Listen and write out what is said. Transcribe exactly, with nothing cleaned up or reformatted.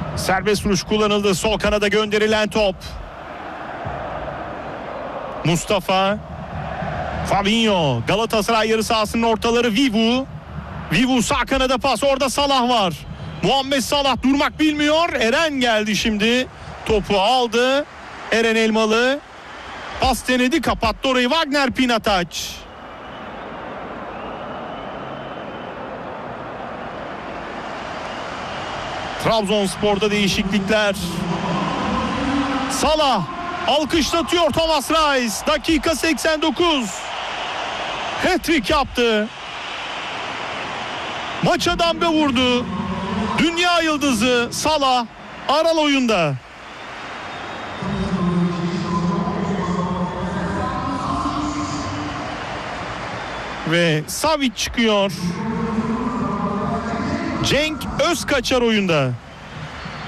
Serbest vuruş kullanıldı. Sol kanada gönderilen top. Mustafa. Fabinho. Galatasaray yarı sahasının ortaları Vivu. Vivu sağ kanada pas. Orada Salah var. Muhammed Salah durmak bilmiyor. Eren geldi şimdi. Topu aldı. Eren Elmalı. Pas denedi. Kapattı orayı Wagner Pinataç. Trabzonspor'da değişiklikler. Salah alkışlatıyor Thomas Reis. Dakika seksen dokuz. Hat-trick yaptı. Maça damga vurdu. Dünya yıldızı Salah aral oyunda. Ve Savic çıkıyor. Cenk Özkaçar oyunda.